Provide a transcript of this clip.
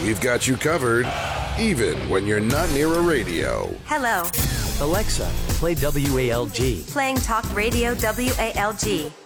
We've got you covered, even when you're not near a radio. Hello. Alexa, play WALG. Playing Talk Radio WALG.